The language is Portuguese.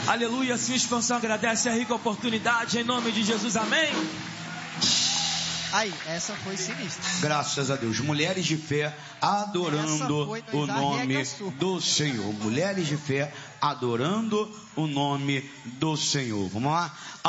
Aleluia, sim, expansão agradece a rica oportunidade, em nome de Jesus, amém. Aí, essa foi sinistra. Graças a Deus. Mulheres de fé adorando o nome do Senhor. Mulheres de fé adorando o nome do Senhor. Vamos lá?